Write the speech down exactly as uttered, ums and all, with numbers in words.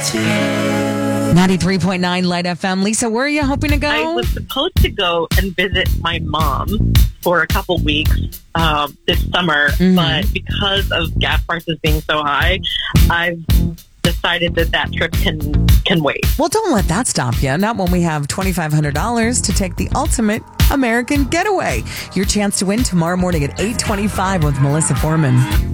ninety-three point nine Light F M. Lisa, where are you hoping to go? I was supposed to go and visit my mom for a couple weeks um, this summer, mm-hmm. but because of gas prices being so high, I've decided that that trip can can wait. Well, don't let that stop you. Not when we have twenty-five hundred dollars to take the ultimate American getaway. Your chance to win tomorrow morning at eight twenty-five with Melissa Foreman.